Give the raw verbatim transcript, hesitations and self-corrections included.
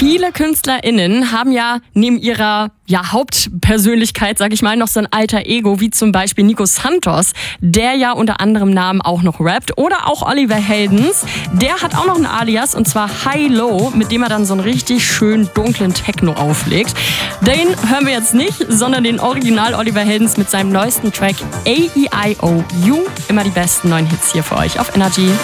Viele KünstlerInnen haben ja neben ihrer ja, Hauptpersönlichkeit, sag ich mal, noch so ein alter Ego, wie zum Beispiel Nico Santos, der ja unter anderem Namen auch noch rappt. Oder auch Oliver Heldens, der hat auch noch ein Alias, und zwar High Low, mit dem er dann so einen richtig schönen dunklen Techno auflegt. Den hören wir jetzt nicht, sondern den Original Oliver Heldens mit seinem neuesten Track A E I O U. Immer die besten neuen Hits hier für euch auf Energy.